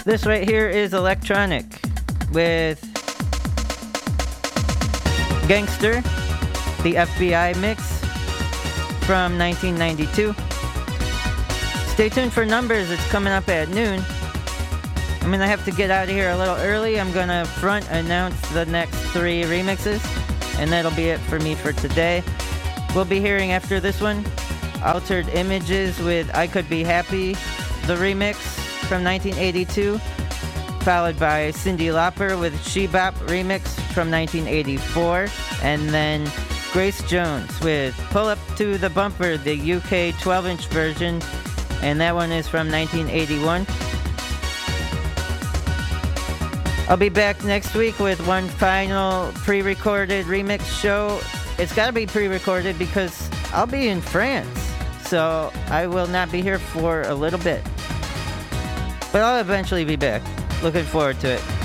This right here is Electronic with Gangster, the FBI mix from 1992. Stay tuned for numbers. It's coming up at noon. I'm going to have to get out of here a little early. I'm going to front announce the next 3 remixes, and that'll be it for me for today. We'll be hearing after this one Altered Images with I Could Be Happy, the remix from 1982, followed by Cyndi Lauper with She Bop remix from 1984, and then Grace Jones with Pull Up to the Bumper, the UK 12-inch version, and that one is from 1981. I'll be back next week with one final pre-recorded remix show. It's got to be pre-recorded because I'll be in France, so I will not be here for a little bit. But I'll eventually be back. Looking forward to it.